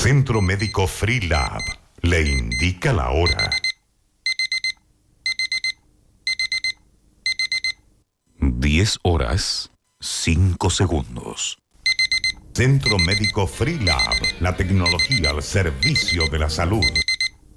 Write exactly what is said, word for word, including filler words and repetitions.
Centro Médico Freelab le indica la hora. Diez horas, cinco segundos. Centro Médico Freelab, la tecnología al servicio de la salud.